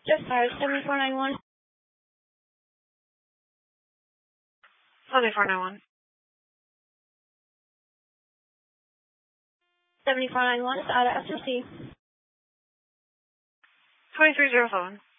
Just fired 7491. 7491. 7491 is out of SOC. 2307.